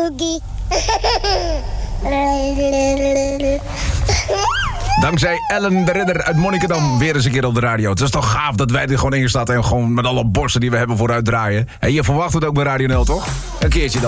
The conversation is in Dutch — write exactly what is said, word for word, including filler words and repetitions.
Boogie. Dankzij Ellen de Ridder uit Monnikendam weer eens een keer op de radio. Het is toch gaaf dat wij er gewoon in staan en gewoon met alle borsten die we hebben vooruit draaien. En je verwacht het ook bij Radio nul, toch? Een keertje dan.